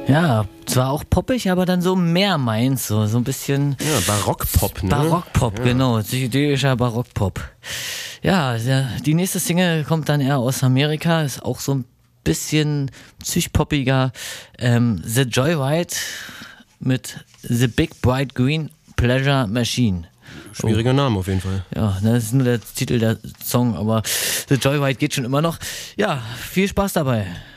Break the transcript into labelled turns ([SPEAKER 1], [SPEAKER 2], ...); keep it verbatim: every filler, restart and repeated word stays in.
[SPEAKER 1] Ja, zwar auch poppig, aber dann so mehr meins, so, so ein bisschen...
[SPEAKER 2] Ja, Barockpop, ne?
[SPEAKER 1] Barockpop,
[SPEAKER 2] ja.
[SPEAKER 1] genau, psychedelischer Barockpop. Ja, die nächste Single kommt dann eher aus Amerika, ist auch so ein bisschen psychpoppiger. Ähm, The Joyride mit The Big Bright Green Pleasure Machine.
[SPEAKER 2] Schwieriger
[SPEAKER 1] oh.
[SPEAKER 2] Name auf jeden Fall.
[SPEAKER 1] Ja, das ist nur der Titel der Song, aber The Joyride geht schon immer noch. Ja, viel Spaß dabei.